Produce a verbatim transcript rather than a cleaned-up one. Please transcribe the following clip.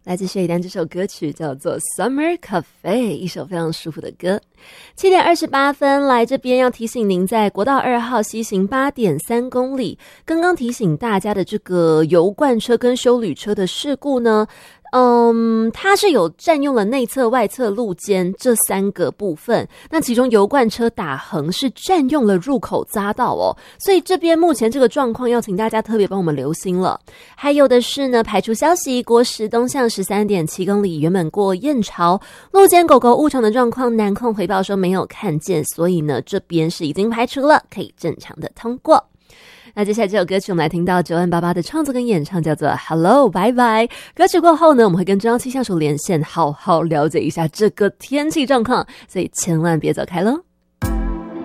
来自谢以丹这首歌曲叫做 Summer Cafe， 一首非常舒服的歌。七点二十八分，来这边要提醒您，在国道二号西行 八点三公里，刚刚提醒大家的这个油罐车跟休旅车的事故呢，嗯，它是有占用了内侧外侧路肩这三个部分，那其中油罐车打横是占用了入口匝道哦，所以这边目前这个状况要请大家特别帮我们留心了。还有的是呢，排除消息，国十东向 十三点七公里原本过燕巢路肩狗狗误闯的状况，南控回报说没有看见，所以呢这边是已经排除了，可以正常的通过。那接下来这首歌曲我们来听到九万八八的创作跟演唱，叫做 Hello Bye Bye。 歌曲过后呢，我们会跟中央气象署连线，好好了解一下这个天气状况，所以千万别走开咯。